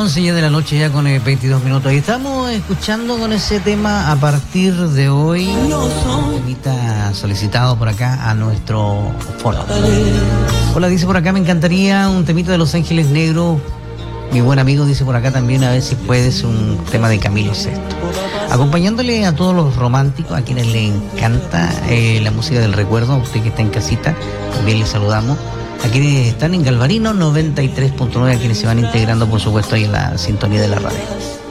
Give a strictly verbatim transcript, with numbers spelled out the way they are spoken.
once ya de la noche, ya con eh, veintidós minutos. Y estamos escuchando con ese tema a partir de hoy. Un temita solicitado por acá a nuestro foro. Hola, dice por acá, me encantaría un temita de Los Ángeles Negros. Mi buen amigo dice por acá también, a ver si puedes, un tema de Camilo Sesto. Acompañándole a todos los románticos, a quienes les encanta eh, la música del recuerdo, a usted que está en casita, también les saludamos. A quienes están en Galvarino noventa y tres punto nueve, a quienes se van integrando, por supuesto, ahí en la sintonía de la radio.